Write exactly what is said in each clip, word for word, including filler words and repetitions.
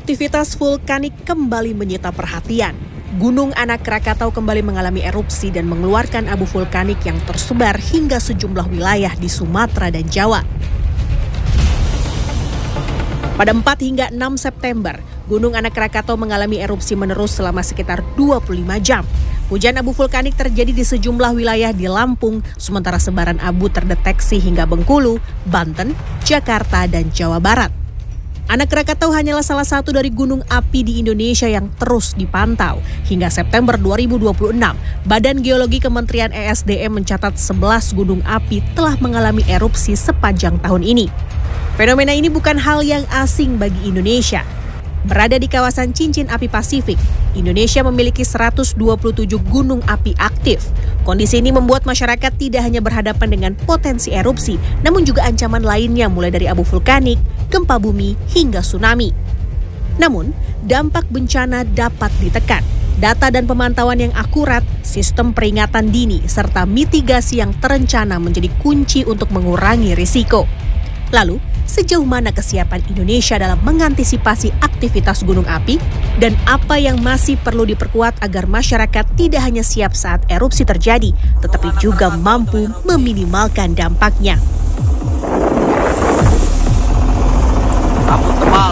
Aktivitas vulkanik kembali menyita perhatian. Gunung Anak Krakatau kembali mengalami erupsi dan mengeluarkan abu vulkanik yang tersebar hingga sejumlah wilayah di Sumatera dan Jawa. Pada empat hingga enam September, Gunung Anak Krakatau mengalami erupsi menerus selama sekitar dua puluh lima jam. Hujan abu vulkanik terjadi di sejumlah wilayah di Lampung, sementara sebaran abu terdeteksi hingga Bengkulu, Banten, Jakarta, dan Jawa Barat. Anak Krakatau hanyalah salah satu dari gunung api di Indonesia yang terus dipantau. Hingga September dua ribu dua puluh enam, Badan Geologi Kementerian E S D M mencatat sebelas gunung api telah mengalami erupsi sepanjang tahun ini. Fenomena ini bukan hal yang asing bagi Indonesia. Berada di kawasan cincin api Pasifik, Indonesia memiliki seratus dua puluh tujuh gunung api aktif. Kondisi ini membuat masyarakat tidak hanya berhadapan dengan potensi erupsi, namun juga ancaman lainnya mulai dari abu vulkanik, gempa bumi, hingga tsunami. Namun, dampak bencana dapat ditekan. Data dan pemantauan yang akurat, sistem peringatan dini, serta mitigasi yang terencana menjadi kunci untuk mengurangi risiko. Lalu, sejauh mana kesiapan Indonesia dalam mengantisipasi aktivitas gunung api dan apa yang masih perlu diperkuat agar masyarakat tidak hanya siap saat erupsi terjadi, tetapi juga mampu meminimalkan dampaknya. Kabut tebal.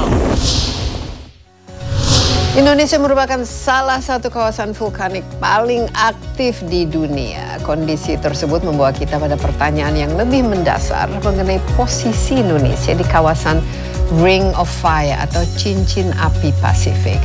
Indonesia merupakan salah satu kawasan vulkanik paling aktif di dunia. Kondisi tersebut membawa kita pada pertanyaan yang lebih mendasar mengenai posisi Indonesia di kawasan Ring of Fire atau cincin api Pasifik.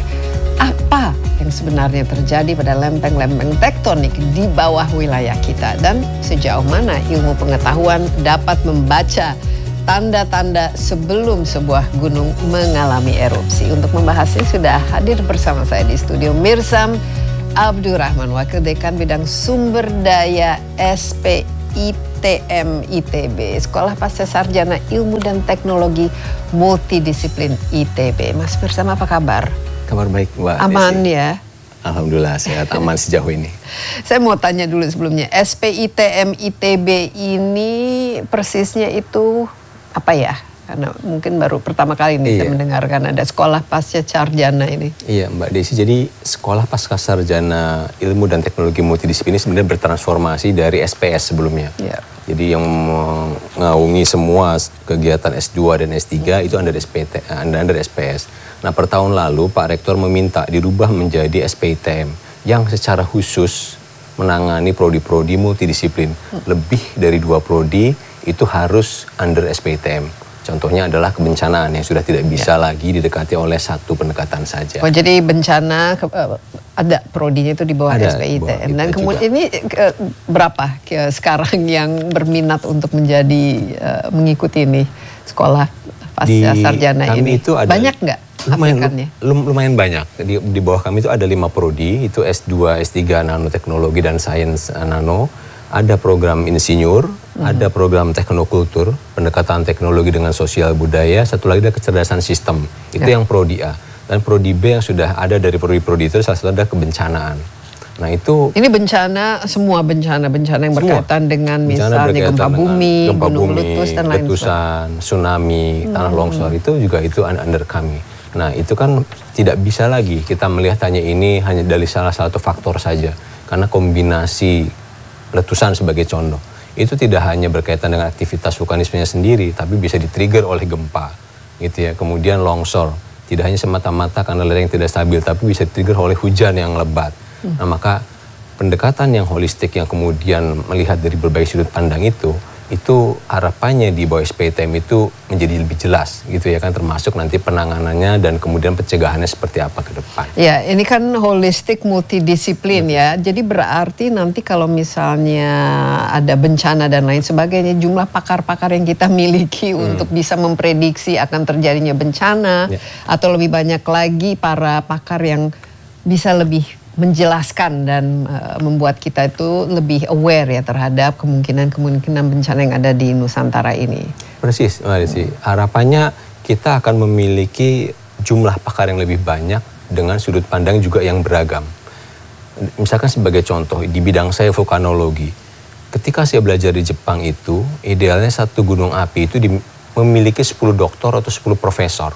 Apa yang sebenarnya terjadi pada lempeng-lempeng tektonik di bawah wilayah kita dan sejauh mana ilmu pengetahuan dapat membaca tanda-tanda sebelum sebuah gunung mengalami erupsi. Untuk membahasnya sudah hadir bersama saya di studio Mirsam Abdurrahman, Wakil Dekan Bidang Sumber Daya S P I T M I T B, Sekolah Pascasarjana Ilmu dan Teknologi Multidisiplin I T B. Mas Mirsam, apa kabar? Kabar baik, Mbak. Aman Desi. ya? Alhamdulillah sehat, aman sejauh ini. Saya mau tanya dulu sebelumnya, S P I T M I T B ini persisnya itu apa ya? Karena mungkin baru pertama kali ini iya. saya mendengarkan ada sekolah pascasarjana ini. Iya Mbak Desi, jadi sekolah pascasarjana ilmu dan teknologi multidisiplin ini sebenarnya bertransformasi dari S P S sebelumnya. Iya. Jadi yang mengaungi semua kegiatan S dua dan S tiga itu under S P T, under S P S. Nah per tahun lalu Pak Rektor meminta dirubah menjadi S P I T M yang secara khusus menangani prodi-prodi multidisiplin. Hmm. Lebih dari dua prodi itu harus under S P I T M. Contohnya adalah kebencanaan yang sudah tidak bisa ya. lagi didekati oleh satu pendekatan saja. Oh, jadi bencana ke, uh, ada prodinya itu di bawah ada, S P I T M. Dan kemudian ini uh, berapa ke, sekarang yang berminat untuk menjadi uh, mengikuti ini sekolah pascasarjana ini? Itu ada, banyak nggak? Lumayan, lumayan banyak. Di, di bawah kami itu ada lima prodi, itu S dua, S tiga nanoteknologi dan sains nano. Ada program insinyur, hmm. ada program teknokultur, pendekatan teknologi dengan sosial budaya, satu lagi ada kecerdasan sistem. Itu ya. yang prodi A. Dan prodi B yang sudah ada dari prodi-prodi itu salah satu ada kebencanaan. Nah itu... Ini bencana, semua bencana, bencana yang semua. berkaitan dengan misalnya berkaitan gempa bumi, gempa gunung bumi, letus, dan lain letusan, tsunami, hmm. tanah longsor, itu juga itu under kami. Nah itu kan tidak bisa lagi kita melihat hanya ini hanya dari salah satu faktor saja. Karena kombinasi letusan sebagai contoh, itu tidak hanya berkaitan dengan aktivitas vulkanismenya sendiri, tapi bisa di-trigger oleh gempa, gitu ya. Kemudian longsor, tidak hanya semata-mata karena lereng yang tidak stabil, tapi bisa di-trigger oleh hujan yang lebat. Hmm. Nah maka pendekatan yang holistik yang kemudian melihat dari berbagai sudut pandang itu, itu harapannya di bawah S P I T M itu menjadi lebih jelas gitu ya kan, termasuk nanti penanganannya dan kemudian pencegahannya seperti apa ke depan. Ya, ini kan holistik multidisiplin hmm. ya. Jadi berarti nanti kalau misalnya ada bencana dan lain sebagainya, jumlah pakar-pakar yang kita miliki hmm. untuk bisa memprediksi akan terjadinya bencana ya. Atau lebih banyak lagi para pakar yang bisa lebih menjelaskan dan uh, membuat kita itu lebih aware ya terhadap kemungkinan-kemungkinan bencana yang ada di Nusantara ini. Persis, Mbak Desi. Harapannya kita akan memiliki jumlah pakar yang lebih banyak dengan sudut pandang juga yang beragam. Misalkan sebagai contoh, di bidang saya vulkanologi. Ketika saya belajar di Jepang itu, idealnya satu gunung api itu di, memiliki sepuluh doktor atau sepuluh profesor.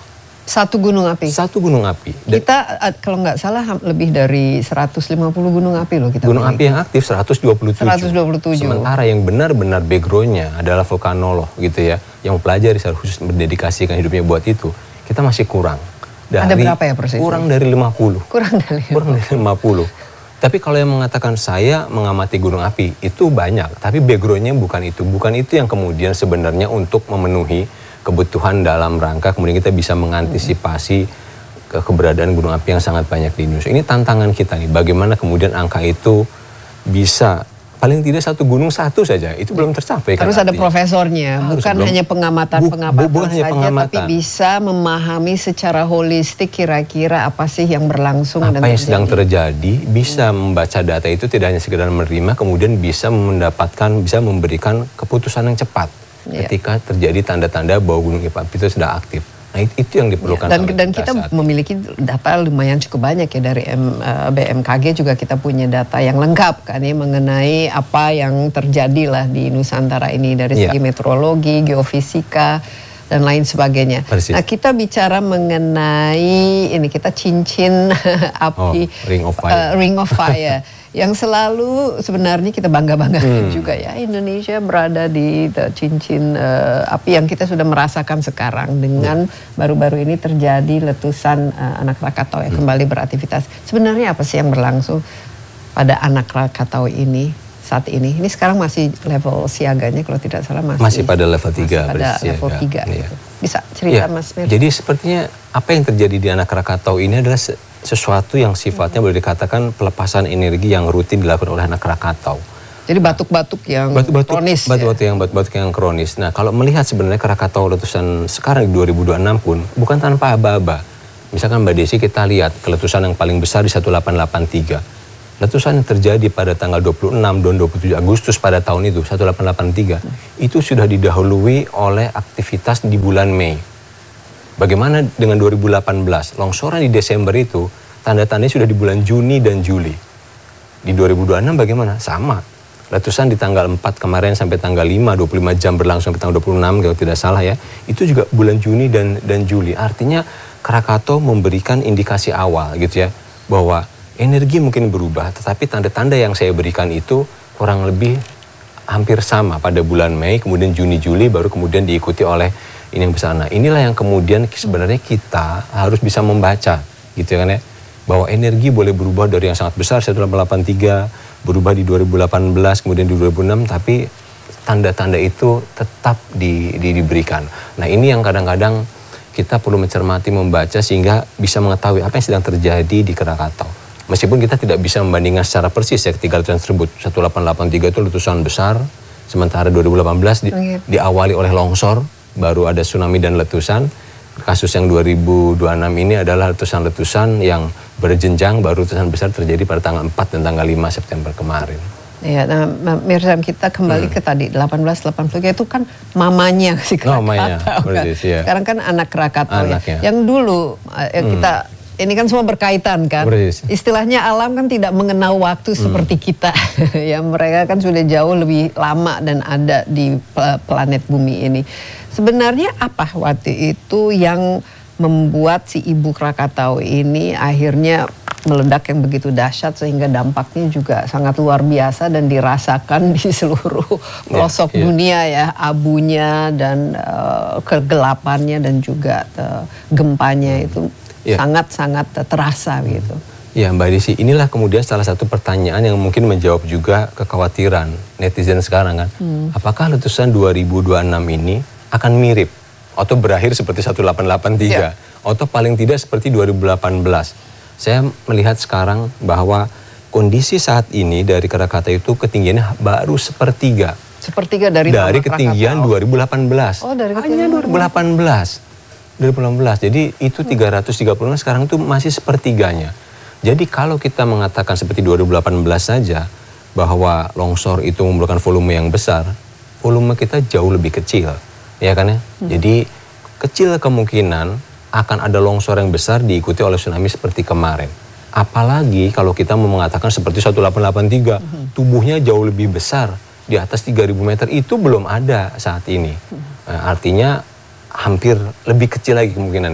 Satu gunung api? Satu gunung api. Dan kita kalau nggak salah lebih dari seratus lima puluh gunung api loh kita. Gunung api yang aktif seratus dua puluh tujuh. seratus dua puluh tujuh. Sementara yang benar-benar backgroundnya adalah vulkanolog gitu ya, yang mempelajari secara khusus mendedikasikan hidupnya buat itu, kita masih kurang. Dari, Ada berapa ya persis? Kurang dari lima puluh. Kurang dari Kurang dari lima puluh. Tapi kalau yang mengatakan saya mengamati gunung api, itu banyak. Tapi backgroundnya bukan itu. Bukan itu yang kemudian sebenarnya untuk memenuhi kebutuhan dalam rangka kemudian kita bisa mengantisipasi ke keberadaan gunung api yang sangat banyak di Indonesia. Ini tantangan kita nih, bagaimana kemudian angka itu bisa paling tidak satu gunung satu saja, itu belum tercapai. Harus kan ada artinya. profesornya, Harus, bukan belum, hanya pengamatan-pengamatan bu, bukan saja, hanya pengamatan. tapi bisa memahami secara holistik kira-kira apa sih yang berlangsung. Apa dan yang sedang terjadi. terjadi, bisa hmm. membaca data itu tidak hanya sekedar menerima, kemudian bisa mendapatkan, bisa memberikan keputusan yang cepat. Yeah. Ketika terjadi tanda-tanda bahwa gunung api itu sudah aktif. Nah itu yang diperlukan. Yeah. Dan, dan kita memiliki data lumayan cukup banyak ya dari M, uh, B M K G juga kita punya data yang lengkap kan ya mengenai apa yang terjadi lah di Nusantara ini dari segi yeah. meteorologi, geofisika dan lain sebagainya. Persis. Nah kita bicara mengenai ini kita cincin api oh, Ring of Fire. Uh, Ring of Fire. Yang selalu sebenarnya kita bangga-banggakan hmm. juga ya Indonesia berada di cincin uh, api yang kita sudah merasakan sekarang dengan baru-baru ini terjadi letusan uh, anak Krakatau yang hmm. kembali beraktivitas. Sebenarnya apa sih yang berlangsung pada anak Krakatau ini saat ini? Ini sekarang masih level siaganya kalau tidak salah masih masih pada level tiga. Pada level tiga. Ya. Gitu. Bisa cerita ya. Mas Mer? Jadi sepertinya apa yang terjadi di anak Krakatau ini adalah sesuatu yang sifatnya boleh dikatakan pelepasan energi yang rutin dilakukan oleh anak Krakatau. Jadi batuk-batuk yang batuk-batuk, kronis batuk-batuk ya? yang batuk-batuk yang kronis. Nah kalau melihat sebenarnya Krakatau letusan sekarang di dua ribu dua puluh enam pun bukan tanpa aba-aba. Misalkan Mbak Desi kita lihat letusan yang paling besar di seribu delapan ratus delapan puluh tiga. Letusan yang terjadi pada tanggal dua puluh enam dan dua puluh tujuh Agustus pada tahun itu seribu delapan ratus delapan puluh tiga hmm. itu sudah didahului oleh aktivitas di bulan Mei. Bagaimana dengan dua ribu delapan belas? Longsoran di Desember itu tanda-tandanya sudah di bulan Juni dan Juli. Di dua ribu dua puluh enam bagaimana? Sama. Letusan di tanggal empat kemarin sampai tanggal lima, dua puluh lima jam berlangsung sampai tanggal dua puluh enam kalau tidak salah ya. Itu juga bulan Juni dan dan Juli. Artinya Krakatau memberikan indikasi awal gitu ya bahwa energi mungkin berubah, tetapi tanda-tanda yang saya berikan itu kurang lebih hampir sama pada bulan Mei, kemudian Juni Juli baru kemudian diikuti oleh ini yang besar. Nah, inilah yang kemudian sebenarnya kita harus bisa membaca gitu kan ya. Bahwa energi boleh berubah dari yang sangat besar seribu delapan ratus delapan puluh tiga, berubah di dua ribu delapan belas, kemudian di dua ribu enam, tapi tanda-tanda itu tetap di, di, diberikan. Nah ini yang kadang-kadang kita perlu mencermati, membaca sehingga bisa mengetahui apa yang sedang terjadi di Krakatau. Meskipun kita tidak bisa membandingkan secara persis ya ketiga letusan tersebut. seribu delapan ratus delapan puluh tiga itu letusan besar, sementara dua ribu delapan belas di, diawali oleh longsor, baru ada tsunami dan letusan. Kasus yang dua ribu dua puluh enam ini adalah letusan-letusan yang berjenjang, baru letusan besar terjadi pada tanggal empat dan tanggal lima September kemarin. Ya, nah Mirzam kita kembali hmm. ke tadi delapan belas delapan puluh tiga itu kan mamanya si Krakatau. Oh, mamanya, kan? Ya. Sekarang kan anak Krakatau ya. Yang dulu ya kita hmm. ini kan semua berkaitan kan. Persis. Istilahnya alam kan tidak mengenal waktu hmm. seperti kita. Ya mereka kan sudah jauh lebih lama dan ada di planet bumi ini. Sebenarnya apa waktu itu yang membuat si ibu Krakatau ini akhirnya meledak yang begitu dahsyat sehingga dampaknya juga sangat luar biasa dan dirasakan di seluruh pelosok yeah, yeah. dunia ya, abunya dan uh, kegelapannya dan juga uh, gempanya itu sangat-sangat yeah. terasa gitu. Ya Mbak Desi, inilah kemudian salah satu pertanyaan yang mungkin menjawab juga kekhawatiran netizen sekarang kan. Hmm. Apakah letusan dua ribu dua puluh enam ini akan mirip atau berakhir seperti seribu delapan ratus delapan puluh tiga yeah. atau paling tidak seperti dua ribu delapan belas. Saya melihat sekarang bahwa kondisi saat ini dari Krakatau itu ketinggiannya baru sepertiga. Sepertiga dari dari ketinggian dua ribu delapan belas. Oh, dari hanya dua ribu delapan belas. dua ribu delapan belas. Jadi itu tiga ratus tiga puluh, sekarang itu masih sepertiganya. Jadi kalau kita mengatakan seperti dua ribu delapan belas saja bahwa longsor itu memerlukan volume yang besar, volume kita jauh lebih kecil. Ya kan ya? Hmm. Jadi kecil kemungkinan akan ada longsor yang besar diikuti oleh tsunami seperti kemarin. Apalagi kalau kita mau mengatakan seperti seribu delapan ratus delapan puluh tiga, hmm. tubuhnya jauh lebih besar, di atas tiga ribu meter, itu belum ada saat ini. Hmm. Nah, artinya hampir lebih kecil lagi kemungkinannya.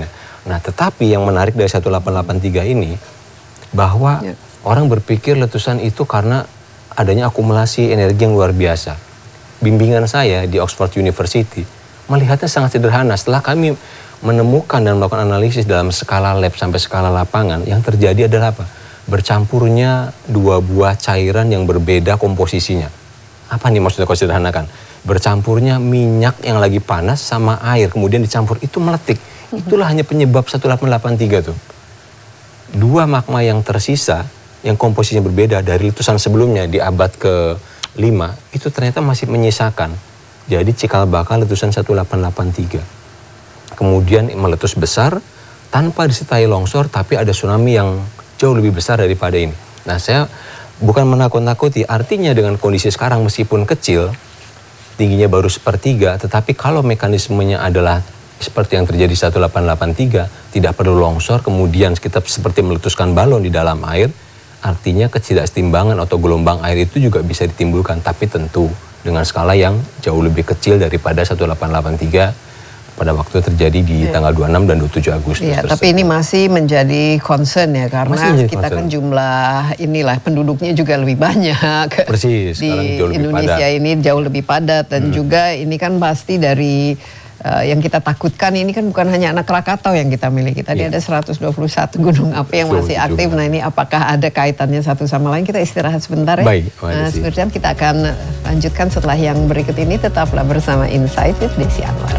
Nah, tetapi yang menarik dari seribu delapan ratus delapan puluh tiga ini, bahwa ya. orang berpikir letusan itu karena adanya akumulasi energi yang luar biasa. Bimbingan saya di Oxford University melihatnya sangat sederhana. Setelah kami menemukan dan melakukan analisis dalam skala lab sampai skala lapangan, yang terjadi adalah apa? Bercampurnya dua buah cairan yang berbeda komposisinya. Apa nih maksudnya kalau sederhanakan? Bercampurnya minyak yang lagi panas sama air, kemudian dicampur, itu meletik. Itulah hanya penyebab seribu delapan ratus delapan puluh tiga tuh. Dua magma yang tersisa, yang komposisinya berbeda dari letusan sebelumnya di abad ke lima, itu ternyata masih menyisakan. Jadi cikal bakal letusan seribu delapan ratus delapan puluh tiga. Kemudian meletus besar, tanpa disertai longsor, tapi ada tsunami yang jauh lebih besar daripada ini. Nah, saya bukan menakut-nakuti, artinya dengan kondisi sekarang meskipun kecil, tingginya baru sepertiga, tetapi kalau mekanismenya adalah seperti yang terjadi seribu delapan ratus delapan puluh tiga, tidak perlu longsor, kemudian kita seperti meletuskan balon di dalam air, artinya ketidakseimbangan atau gelombang air itu juga bisa ditimbulkan, tapi tentu dengan skala yang jauh lebih kecil daripada seribu delapan ratus delapan puluh tiga pada waktu terjadi di ya. tanggal dua puluh enam dan dua puluh tujuh Agustus. Ya, tapi ini masih menjadi concern ya, karena kita concern. kan jumlah inilah penduduknya juga lebih banyak. Persis, di Indonesia padat. ini jauh lebih padat, dan hmm. juga ini kan pasti dari Uh, yang kita takutkan ini kan bukan hanya anak Krakatau yang kita miliki. Tadi yeah. ada seratus dua puluh satu gunung api yang masih aktif. Nah, ini apakah ada kaitannya satu sama lain? Kita istirahat sebentar ya. Baik. Nah, sebenarnya kita akan lanjutkan setelah yang berikut ini. Tetaplah bersama Insight with Desi Anwar.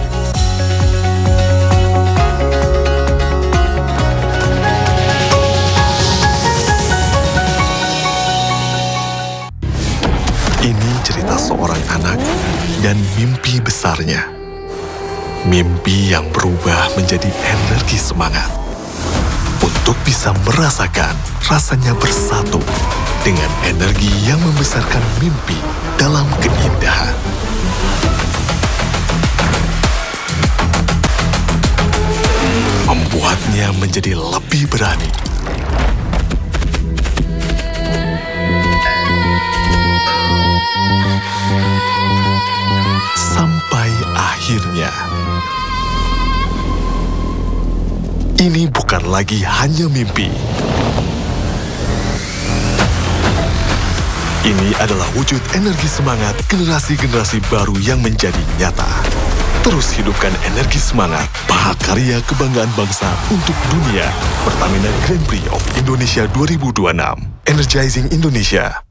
Ini cerita seorang anak dan mimpi besarnya. Mimpi yang berubah menjadi energi semangat untuk bisa merasakan rasanya bersatu dengan energi yang membesarkan mimpi dalam keindahan. Membuatnya menjadi lebih berani. Sampai akhirnya ini bukan lagi hanya mimpi. Ini adalah wujud energi semangat generasi-generasi baru yang menjadi nyata. Terus hidupkan energi semangat, mahakarya kebanggaan bangsa untuk dunia. Pertamina Grand Prix of Indonesia dua ribu dua puluh enam. Energizing Indonesia.